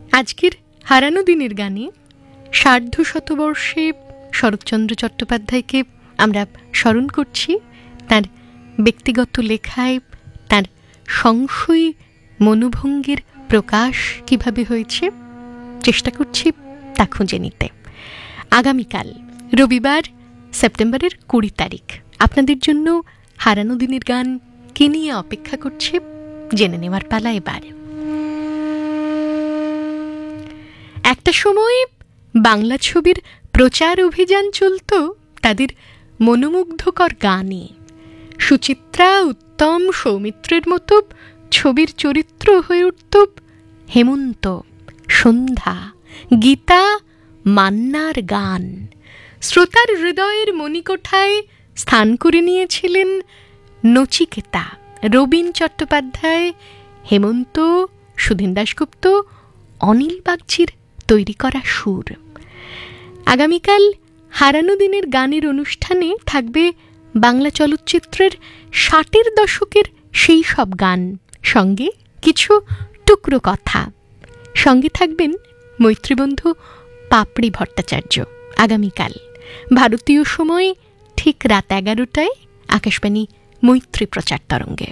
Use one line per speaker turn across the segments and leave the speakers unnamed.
আজকের হারানো দিনের গানে সার্ধশতবর্ষে শরৎচন্দ্র চট্টোপাধ্যায়কে আমরা স্মরণ করছি। তার ব্যক্তিগত লেখায় তার সংশয়ী মনোভঙ্গির প্রকাশ কিভাবে হয়েছে চেষ্টা করছি তা খুঁজে নিতে। আগামীকাল রবিবার সেপ্টেম্বরের 20 তারিখ আপনাদের জন্য হারানো দিনের গান কে নিয়ে অপেক্ষা করছে জেনে নেওয়ার পালা এবার। একটা সময় বাংলা ছবির প্রচার অভিযান চলত তাদের মনোমুগ্ধকর গানে। সুচিত্রা, উত্তম, সৌমিত্রের মতো ছবির চরিত্র হয়ে উঠত হেমন্ত, সন্ধ্যা, গীতা, মান্নার গান। শ্রোতার হৃদয়ের মণিকোঠায় স্থান করে নিয়েছিলেন নচিকেতা, রবীন চট্টোপাধ্যায়, হেমন্ত, সুধীন দাশগুপ্ত, অনিল বাগচির তৈরি করা সুর। আগামীকাল হারানো দিনের গানের অনুষ্ঠানে থাকবে বাংলা চলচ্চিত্রের 60-এর দশকের সেই সব গান, সঙ্গে কিছু টুকরো কথা। সঙ্গে থাকবেন মৈত্রীবন্ধু পাপড়ি ভট্টাচার্য। আগামীকাল ভারতীয় সময় ঠিক রাত 11টায় আকাশবাণী মৈত্রী প্রচার তরঙ্গে।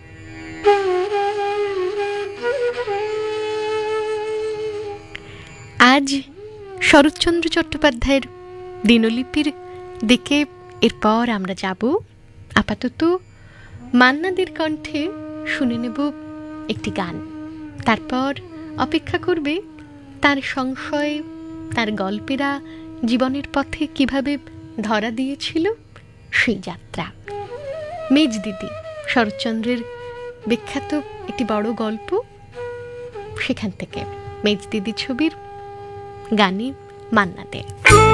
আজ শরৎচন্দ্র চট্টোপাধ্যায়ের দিনলিপির দিকে এরপর আমরা যাব। আপাতত মান্নাদের কণ্ঠে শুনে নেব একটি গান, তারপর অপেক্ষা করবে তার সংশয়, তার গল্পেরা জীবনের পথে কিভাবে ধরা দিয়েছিল সেই যাত্রা। মেজদিদি শরৎচন্দ্রের বিখ্যাত একটি বড় গল্প, সেখান থেকে মেজদিদি ছবির গানে মান্নাদের।